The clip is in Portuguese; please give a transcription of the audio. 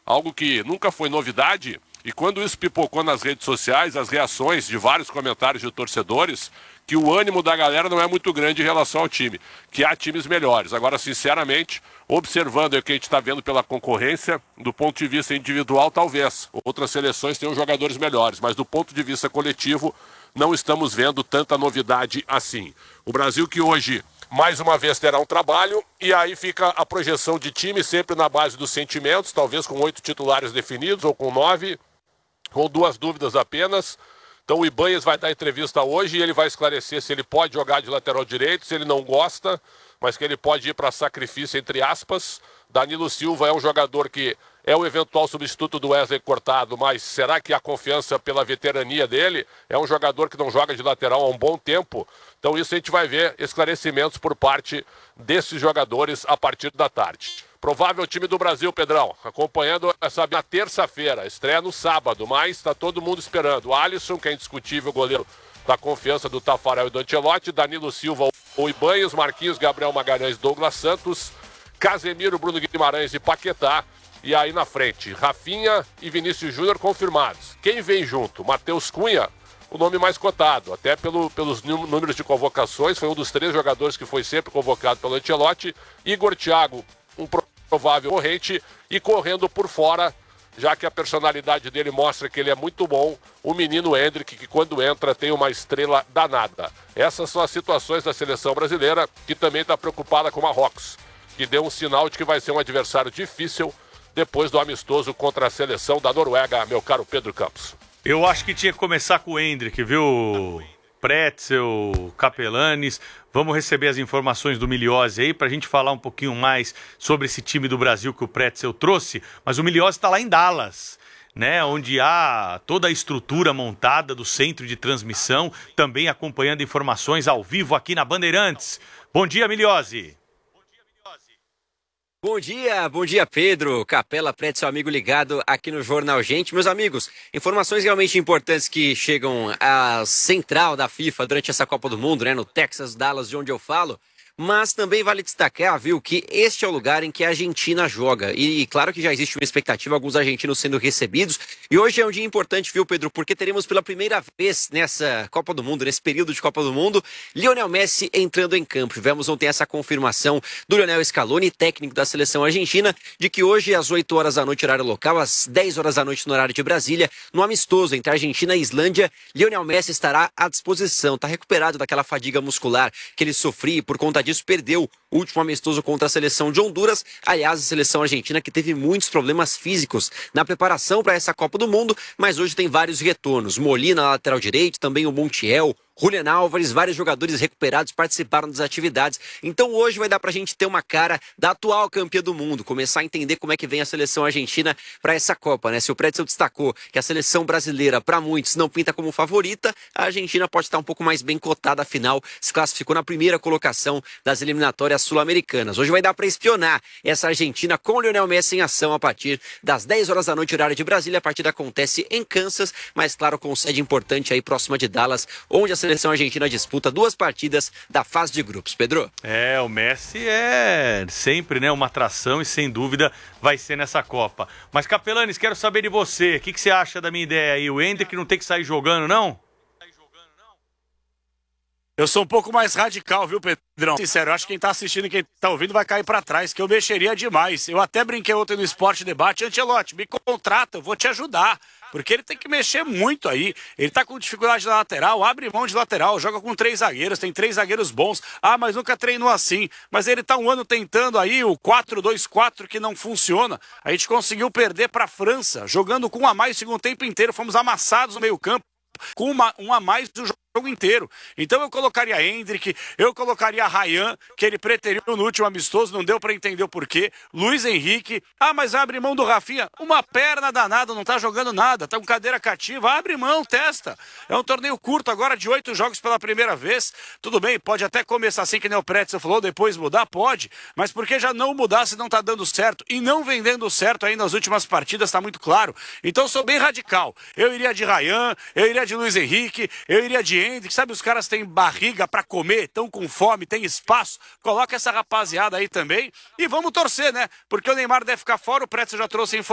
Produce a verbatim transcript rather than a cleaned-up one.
algo que nunca foi novidade. E quando isso pipocou nas redes sociais, as reações de vários comentários de torcedores, que o ânimo da galera não é muito grande em relação ao time, que há times melhores. Agora, sinceramente, observando o que a gente está vendo pela concorrência, do ponto de vista individual, talvez. Outras seleções tenham jogadores melhores, mas do ponto de vista coletivo, não estamos vendo tanta novidade assim. O Brasil que hoje, mais uma vez, terá um trabalho, e aí fica a projeção de time sempre na base dos sentimentos, talvez com oito titulares definidos, ou com nove, com duas dúvidas apenas. Então o Ibanez vai dar entrevista hoje e ele vai esclarecer se ele pode jogar de lateral direito, se ele não gosta, mas que ele pode ir para sacrifício, entre aspas. Danilo Silva é um jogador que é o eventual substituto do Wesley Cortado, mas será que a confiança pela veterania dele? É um jogador que não joga de lateral há um bom tempo. Então isso a gente vai ver esclarecimentos por parte desses jogadores a partir da tarde. Provável time do Brasil, Pedrão, acompanhando essa na terça-feira, estreia no sábado, mas está todo mundo esperando. O Alisson, que é indiscutível goleiro da confiança do Tafarel e do Ancelotti, Danilo Silva, o Ibanez, Marquinhos, Gabriel Magalhães, Douglas Santos, Casemiro, Bruno Guimarães e Paquetá. E aí na frente, Rafinha e Vinícius Júnior confirmados. Quem vem junto? Matheus Cunha, o nome mais cotado, até pelo, pelos números de convocações, foi um dos três jogadores que foi sempre convocado pelo Ancelotti. Igor Thiago, um provável corrente, e correndo por fora, já que a personalidade dele mostra que ele é muito bom, o menino Endrick, que quando entra tem uma estrela danada. Essas são as situações da seleção brasileira, que também está preocupada com o Marrocos, que deu um sinal de que vai ser um adversário difícil depois do amistoso contra a seleção da Noruega, meu caro Pedro Campos. Eu acho que tinha que começar com o Endrick, viu? Pretzel, Capelanes. Vamos receber as informações do Miliose aí para a gente falar um pouquinho mais sobre esse time do Brasil que o Pretzel trouxe. Mas o Miliose está lá em Dallas, né? Onde há toda a estrutura montada do centro de transmissão, também acompanhando informações ao vivo aqui na Bandeirantes. Bom dia, Miliose. Bom dia, bom dia Pedro, Capela, Pretzel, seu amigo ligado aqui no Jornal Gente. Meus amigos, informações realmente importantes que chegam à central da FIFA durante essa Copa do Mundo, né, no Texas, Dallas, de onde eu falo. Mas também vale destacar, viu, que este é o lugar em que a Argentina joga. E claro que já existe uma expectativa, alguns argentinos sendo recebidos. E hoje é um dia importante, viu, Pedro, porque teremos pela primeira vez nessa Copa do Mundo, nesse período de Copa do Mundo, Lionel Messi entrando em campo. Tivemos ontem essa confirmação do Lionel Scaloni, técnico da seleção argentina, de que hoje, às oito horas da noite, horário local, às dez horas da noite no horário de Brasília, no amistoso entre Argentina e Islândia, Lionel Messi estará à disposição. Está recuperado daquela fadiga muscular que ele sofria, por conta disso perdeu o último amistoso contra a seleção de Honduras. Aliás, a seleção argentina que teve muitos problemas físicos na preparação para essa Copa do Mundo, mas hoje tem vários retornos. Molina na lateral direito, também o Montiel, Julián Álvares, vários jogadores recuperados participaram das atividades. Então hoje vai dar pra gente ter uma cara da atual campeã do mundo, começar a entender como é que vem a seleção argentina para essa Copa, né? Se o Pretzel destacou que a seleção brasileira, para muitos, não pinta como favorita, a Argentina pode estar um pouco mais bem cotada, afinal, se classificou na primeira colocação das eliminatórias sul-americanas. Hoje vai dar para espionar essa Argentina com o Lionel Messi em ação a partir das dez horas da noite, horário de Brasília. A partida acontece em Kansas, mas claro, com sede importante aí próxima de Dallas, onde a seleção argentina disputa duas partidas da fase de grupos. Pedro? É, o Messi é sempre, né, uma atração e sem dúvida vai ser nessa Copa. Mas Capelanes, quero saber de você, o que, que você acha da minha ideia aí? O Endrick não tem que sair jogando, não? Eu sou um pouco mais radical, viu, Pedrão? Sincero, eu acho que quem tá assistindo e quem tá ouvindo vai cair pra trás, que eu mexeria demais. Eu até brinquei ontem no Esporte Debate. Ancelotti, me contrata, eu vou te ajudar. Porque ele tem que mexer muito aí. Ele tá com dificuldade na lateral, abre mão de lateral, joga com três zagueiros, tem três zagueiros bons. Ah, mas nunca treinou assim. Mas ele tá um ano tentando aí o quatro dois quatro que não funciona. A gente conseguiu perder pra França, jogando com um a mais o segundo tempo inteiro. Fomos amassados no meio campo, com uma, um a mais do jogo inteiro. Então eu colocaria Endrick, eu colocaria Ryan, que ele preteriu no último amistoso, não deu pra entender o porquê. Luiz Henrique, ah, mas abre mão do Rafinha, uma perna danada, não tá jogando nada, tá com cadeira cativa, abre mão, testa. É um torneio curto agora de oito jogos pela primeira vez, tudo bem, pode até começar assim que nem o Pretzel falou, depois mudar, pode, mas por que já não mudar se não tá dando certo e não vem dando certo ainda nas últimas partidas, tá muito claro. Então sou bem radical, eu iria de Ryan, eu iria de Luiz Henrique, eu iria de Endrick, sabe, os caras têm barriga pra comer, estão com fome, tem espaço, coloca essa rapaziada aí também e vamos torcer, né? Porque o Neymar deve ficar fora, o Pretzel já trouxe a informação